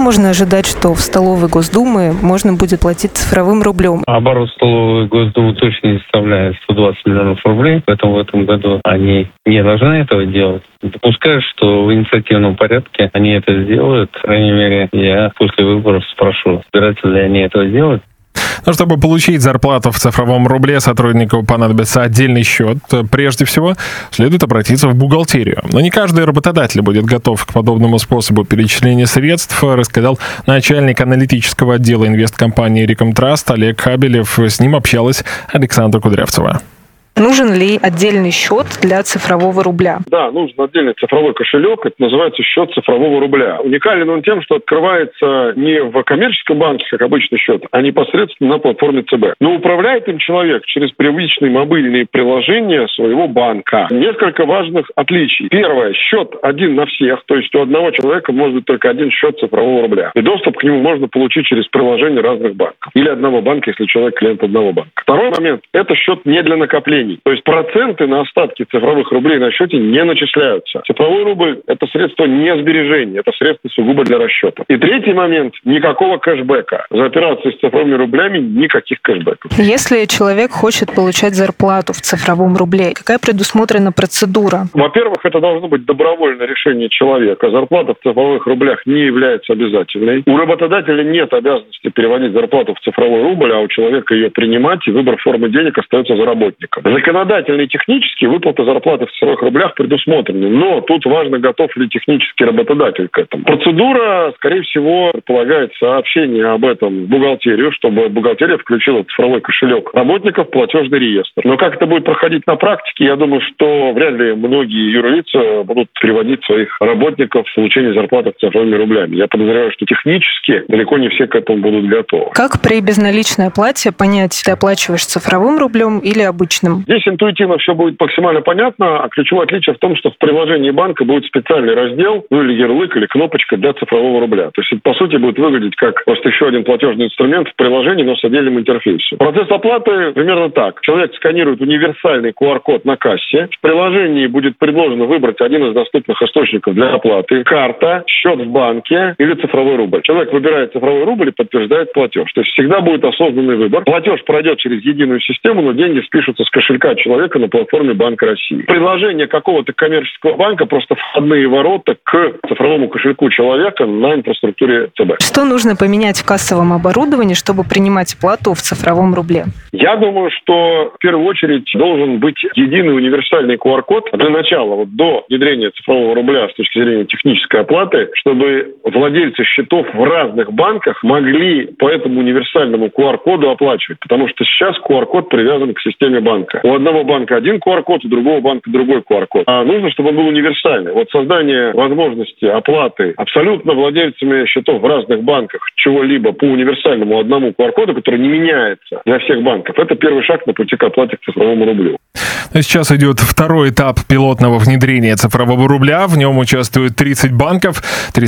можно ожидать, что в столовой Госдумы можно будет платить цифровым рублем? Оборот столовой Госдумы точно не составляет 120 миллионов рублей, поэтому в этом году они не должны этого делать. Допускаю, что в инициативном порядке они это сделают. По крайней мере, я после выборов спрошу, собираются ли они этого делать. Но чтобы получить зарплату в цифровом рубле, сотруднику понадобится отдельный счет. Прежде всего, следует обратиться в бухгалтерию. Но не каждый работодатель будет готов к подобному способу перечисления средств, рассказал начальник аналитического отдела инвесткомпании «Рекомтраст» Олег Хабелев. С ним общалась Александра Кудрявцева. Нужен ли отдельный счет для цифрового рубля? Да, нужен отдельный цифровой кошелек. Это называется счет цифрового рубля. Уникален он тем, что открывается не в коммерческом банке, как обычный счет, а непосредственно на платформе ЦБ. Но управляет им человек через привычные мобильные приложения своего банка. Несколько важных отличий. Первое. Счет один на всех. То есть у одного человека может быть только один счет цифрового рубля. И доступ к нему можно получить через приложение разных банков. Или одного банка, если человек клиент одного банка. Второй момент. Это счет не для накоплений. То есть проценты на остатки цифровых рублей на счете не начисляются. Цифровой рубль – это средство не сбережения, это средство сугубо для расчета. И третий момент – никакого кэшбэка. За операции с цифровыми рублями никаких кэшбэков. Если человек хочет получать зарплату в цифровом рубле, какая предусмотрена процедура? Во-первых, это должно быть добровольное решение человека. Зарплата в цифровых рублях не является обязательной. У работодателя нет обязанности переводить зарплату в цифровой рубль, а у человека ее принимать, и выбор формы денег остается за работником. Законодательно и технически выплата зарплаты в цифровых рублях предусмотрены, но тут важно, готов ли технический работодатель к этому. Процедура, скорее всего, предполагает сообщение об этом в бухгалтерию, чтобы бухгалтерия включила цифровой кошелек работников в платежный реестр. Но как это будет проходить на практике, я думаю, что вряд ли многие юрлица будут переводить своих работников в получение зарплаты цифровыми рублями. Я подозреваю, что технически далеко не все к этому будут готовы. Как при безналичной оплате понять, ты оплачиваешь цифровым рублем или обычным? Здесь интуитивно все будет максимально понятно, а ключевое отличие в том, что в приложении банка будет специальный раздел, или ярлык, или кнопочка для цифрового рубля. То есть это, по сути, будет выглядеть как просто еще один платежный инструмент в приложении, но с отдельным интерфейсом. Процесс оплаты примерно так. Человек сканирует универсальный QR-код на кассе. В приложении будет предложено выбрать один из доступных источников для оплаты. Карта, счет в банке или цифровой рубль. Человек выбирает цифровой рубль и подтверждает платеж. То есть всегда будет осознанный выбор. Платеж пройдет через единую систему, но деньги спишутся с кошелька человека на платформе Банка России. Приложение какого-то коммерческого банка просто входные ворота к цифровому кошельку человека на инфраструктуре ЦБ. Что нужно поменять в кассовом оборудовании, чтобы принимать плату в цифровом рубле? Я думаю, что в первую очередь должен быть единый универсальный QR-код для начала, до внедрения цифрового рубля с точки зрения технической оплаты, чтобы владельцы счетов в разных банках могли по этому универсальному QR-коду оплачивать. Потому что сейчас QR-код привязан к системе банка. У одного банка один QR-код, у другого банка другой QR-код. А нужно, чтобы он был универсальный. Вот создание возможности оплаты абсолютно владельцами счетов в разных банках чего-либо по универсальному одному QR-коду, который не меняется для всех банков, это первый шаг на пути к оплате к цифровому рублю. Сейчас идет второй этап пилотного внедрения цифрового рубля. В нем участвуют 30 банков,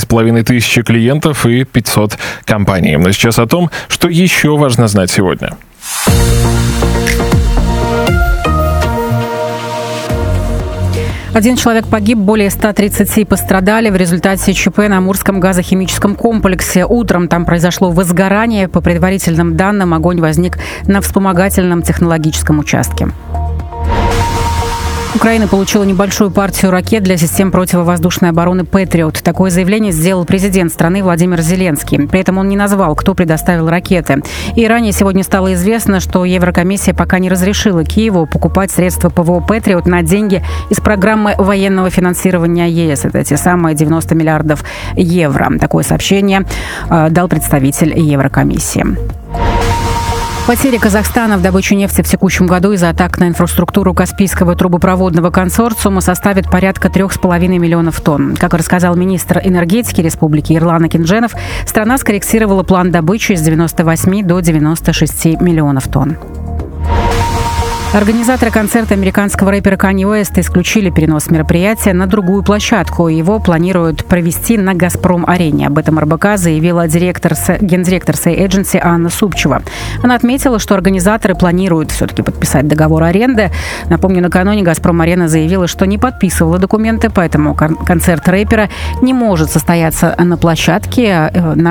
3500 клиентов и 500 компаний. Но сейчас о том, что еще важно знать сегодня. Один человек погиб, более 130 пострадали в результате ЧП на Амурском газохимическом комплексе. Утром там произошло возгорание. По предварительным данным, огонь возник на вспомогательном технологическом участке. Украина получила небольшую партию ракет для систем противовоздушной обороны «Патриот». Такое заявление сделал президент страны Владимир Зеленский. При этом он не назвал, кто предоставил ракеты. И ранее сегодня стало известно, что Еврокомиссия пока не разрешила Киеву покупать средства ПВО «Патриот» на деньги из программы военного финансирования ЕС. Это те самые 90 миллиардов евро. Такое сообщение дал представитель Еврокомиссии. Потери Казахстана в добыче нефти в текущем году из-за атак на инфраструктуру Каспийского трубопроводного консорциума составит порядка 3,5 миллионов тонн. Как рассказал министр энергетики Республики Ерлан Акиндженов, страна скорректировала план добычи с 98 до 96 миллионов тонн. Организаторы концерта американского рэпера Канье Уэста исключили перенос мероприятия на другую площадку. Его планируют провести на «Газпром-арене». Об этом РБК заявила гендиректор Say Agency Анна Супчева. Она отметила, что организаторы планируют все-таки подписать договор аренды. Напомню, накануне «Газпром-арена» заявила, что не подписывала документы, поэтому концерт рэпера не может состояться на площадке.